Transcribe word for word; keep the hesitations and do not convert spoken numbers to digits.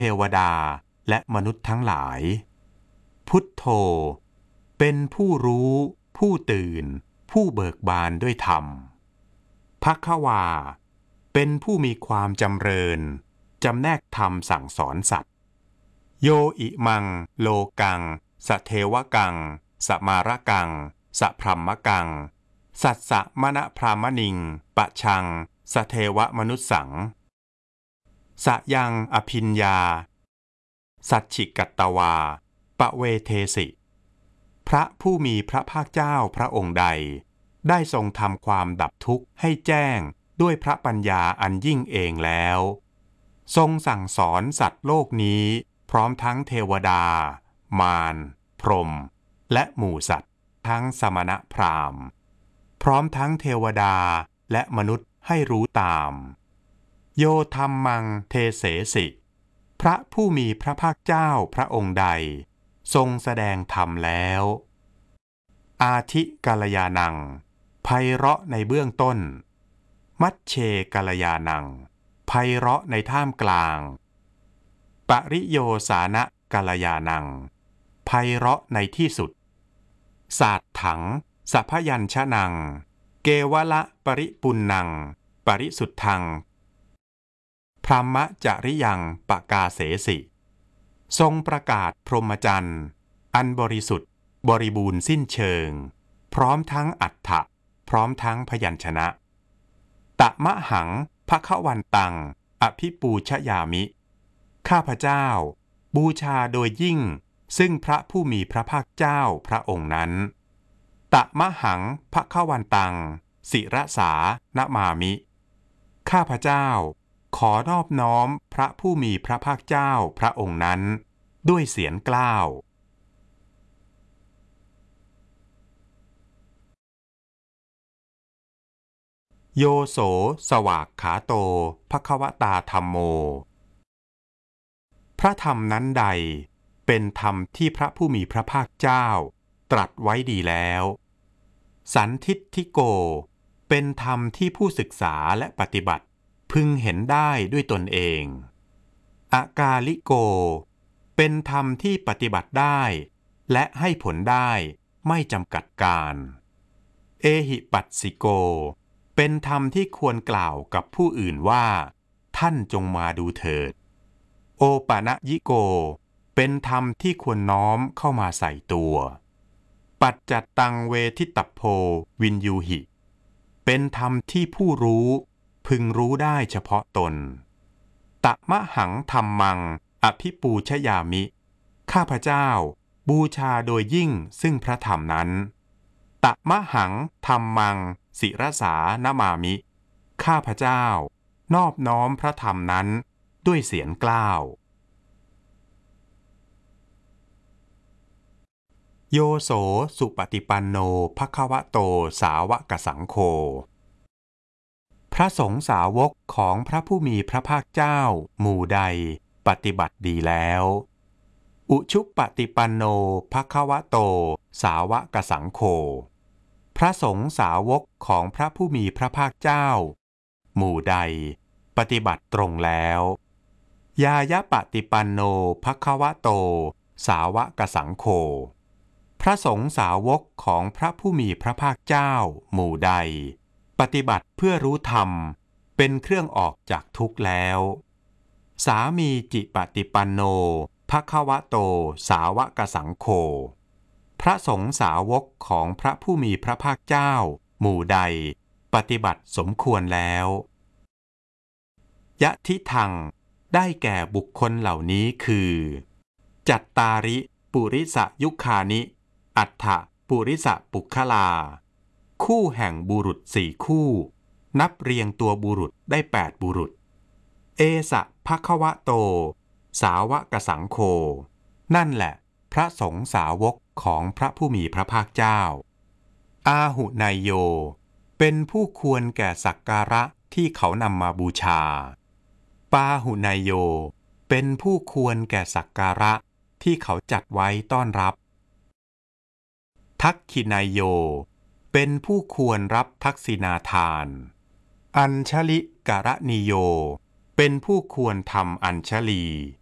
เทวดาและมนุษย์ทั้งหลายพุทโธเป็นผู้รู้ผู้ตื่นผู้เบิกบานด้วยธรรมภควาเป็นผู้มีความจำเริญจำแนกธรรมสั่งสอนสัตว์โยอิมังโลกังสเทวกังสมาระกังสพรัมมกังสัสสะมณพรามณิงปะชังสเทวมนุสสังสยังอภิญญาสัจฉิกัตตวาปะเวเทสิพระผู้มีพระภาคเจ้าพระองค์ใดได้ทรงทำความดับทุกข์ให้แจ้งด้วยพระปัญญาอันยิ่งเองแล้วทรงสั่งสอนสัตว์โลกนี้พร้อมทั้งเทวดามารพรหมและหมู่สัตว์ทั้งสมณพราหมณ์พร้อมทั้งเทวดาและมนุษย์ให้รู้ตามโยธัมมังเทเสสิพระผู้มีพระภาคเจ้าพระองค์ใดทรงแสดงธรรมแล้วอาทิกัลยาณังไพเราะในเบื้องต้นมัชเชกัลยาณังไพเราะในท่ามกลางปริโยสานะกัลยาณังไพเราะในที่สุดศาสถังสัพยัญชนังเกวละปริปุณนังปริสุทธังพรหมจริยังปกาเสสิทรงประกาศพรหมจรรย์อันบริสุทธิ์บริบูรณ์สิ้นเชิงพร้อมทั้งอรรถะพร้อมทั้งพยัญชนะตะมะหังภควันตังอภิปูชยามิข้าพเจ้าบูชาโดยยิ่งซึ่งพระผู้มีพระภาคเจ้าพระองค์นั้นตะมะหังภควันตังศิรสานะมามิข้าพเจ้าขอนอบน้อมพระผู้มีพระภาคเจ้าพระองค์นั้นด้วยเสียงกล้าวโยโสสวากขาโตภควตาธัมโมพระธรรมนั้นใดเป็นธรรมที่พระผู้มีพระภาคเจ้าตรัสไว้ดีแล้วสันทิฏฐิโกเป็นธรรมที่ผู้ศึกษาและปฏิบัติพึงเห็นได้ด้วยตนเองอากาลิโกเป็นธรรมที่ปฏิบัติได้และให้ผลได้ไม่จำกัดการเอหิปัสสิโกเป็นธรรมที่ควรกล่าวกับผู้อื่นว่าท่านจงมาดูเถิดโอปะนะยิโกเป็นธรรมที่ควรน้อมเข้ามาใส่ตัวปัจจัตตังเวทิตัพโพวินยูหิเป็นธรรมที่ผู้รู้พึงรู้ได้เฉพาะตนตะมะหังธัมมังอภิปูชยามิข้าพเจ้าบูชาโดยยิ่งซึ่งพระธรรมนั้นตะมะหังธัมมังศิรสานะมามิข้าพเจ้านอบน้อมพระธรรมนั้นด้วยเสียงกล้าวโยโสสุปฏิปันโนภควโตสาวกสังโฆพระสงฆ์สาวกของพระผู้มีพระภาคเจ้าหมู่ใดปฏิบัติดีแล้วอุชุปฏิปันโนภควโตสาวกสังโฆพระสงฆ์สาวกของพระผู้มีพระภาคเจ้าหมู่ใดปฏิบัติตรงแล้วยายะปฏิปันโนภควโตสาวกสังโฆพระสงฆ์สาวกของพระผู้มีพระภาคเจ้าหมู่ใดปฏิบัติเพื่อรู้ธรรมเป็นเครื่องออกจากทุกข์แล้วสามีจิปฏิปันโนภควโตสาวกสังโฆพระสงฆ์สาวกของพระผู้มีพระภาคเจ้าหมู่ใดปฏิบัติสมควรแล้วยะทิทังได้แก่บุคคลเหล่านี้คือจัตตาริปุริสยุคานิอัฏฐปุริสปุคลาคู่แห่งบุรุษสี่คู่นับเรียงตัวบุรุษได้แปดบุรุษเอสะภควโตสาวกสังโฆนั่นแหละพระสงฆ์สาวกของพระผู้มีพระภาคเจ้าอาหุนายโยเป็นผู้ควรแก่สักการะที่เขานำมาบูชาปาหุนายโยเป็นผู้ควรแก่สักการะที่เขาจัดไว้ต้อนรับทักขินายโยเป็นผู้ควรรับทักษิณาทานอัญชลิกะระนิโยเป็นผู้ควรทำอัญชลี